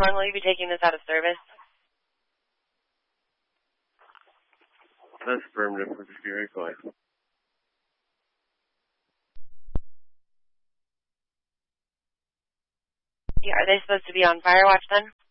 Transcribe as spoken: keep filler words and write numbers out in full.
long will you be taking this out of service? That's affirmative for Sierra Flight. Yeah, are they supposed to be on fire watch then?